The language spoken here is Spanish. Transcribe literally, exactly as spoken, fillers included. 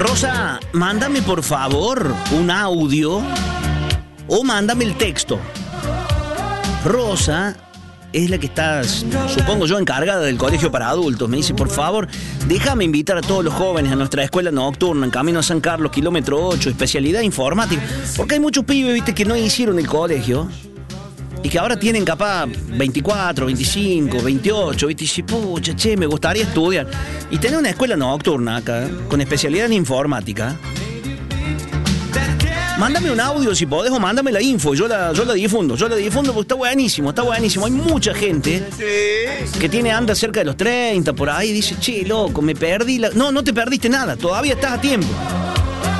Rosa, mándame por favor un audio o mándame el texto. Rosa es la que está, supongo yo, encargada del colegio para adultos. Me dice, por favor, déjame invitar a todos los jóvenes a nuestra escuela nocturna en Camino a San Carlos, kilómetro ocho, especialidad informática. Porque hay muchos pibes, viste, que no hicieron el colegio y que ahora tienen capaz veinticuatro, veinticinco, veintiocho, ¿viste? Y dice, pucha, che, me gustaría estudiar. Y tener una escuela nocturna acá, con especialidad en informática. Mándame un audio si podés o mándame la info, yo la, yo la difundo, yo la difundo porque está buenísimo, está buenísimo. Hay mucha gente que tiene, anda cerca de los treinta por ahí y dice, che, loco, me perdí la... No, no te perdiste nada, todavía estás a tiempo.